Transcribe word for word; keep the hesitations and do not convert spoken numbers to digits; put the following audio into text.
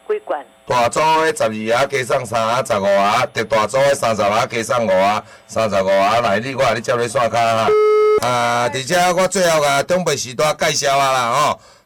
几罐？ 大组的十二盒加送三盒，十五盒；特大组的三十盒加送五盒，三十五盒。来，你我甲你接咧线卡哈。啊，而且我最后啊，中北时段介绍啊啦吼。